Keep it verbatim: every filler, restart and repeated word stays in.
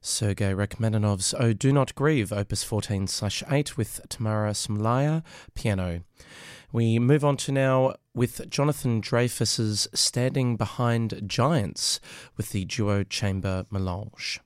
Sergei Rachmaninoff's O Do Not Grieve, Opus fourteen slash eight, with Tamara Smlaya, piano. We move on to now with Jonathan Dreyfus's Standing Behind Giants with the duo chamber melange.